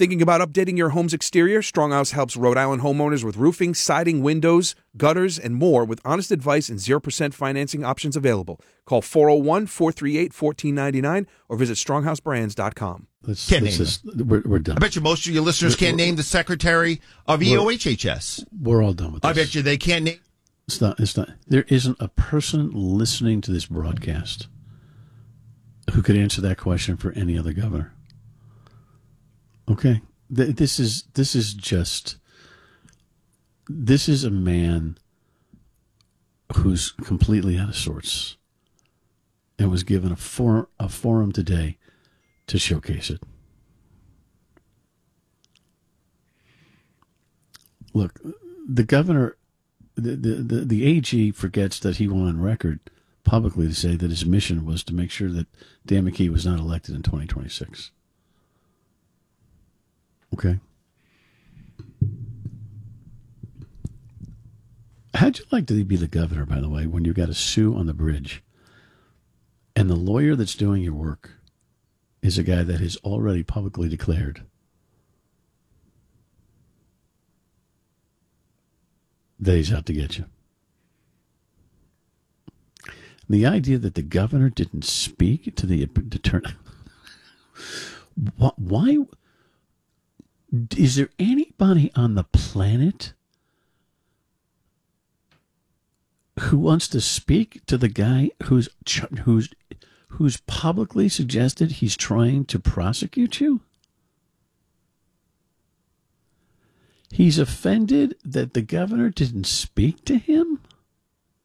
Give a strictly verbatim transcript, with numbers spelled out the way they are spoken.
Thinking about updating your home's exterior? Stronghouse helps Rhode Island homeowners with roofing, siding, windows, gutters, and more with honest advice and zero percent financing options available. Call four oh one, four three eight, one four nine nine or visit stronghouse brands dot com. Let's, Can't let's name just, we're, we're done. I bet you most of your listeners We're- can't we're- name the secretary of E O H H S. We're all done with this. I bet you they can't name. It's not, it's not. There isn't a person listening to this broadcast who could answer that question for any other governor. Okay? Th- This is this is just this is a man who's completely out of sorts and was given a for, a forum today to showcase it. Look, the governor, the, the, the, the A G forgets that he went on record publicly to say that his mission was to make sure that Dan McKee was not elected in twenty twenty-six. Okay. How'd you like to be the governor, by the way, when you got a sue on the bridge and the lawyer that's doing your work is a guy that has already publicly declared that he's out to get you? The idea that the governor didn't speak to the attorney. Why? Is there anybody on the planet who wants to speak to the guy who's who's who's publicly suggested he's trying to prosecute you? He's offended that the governor didn't speak to him?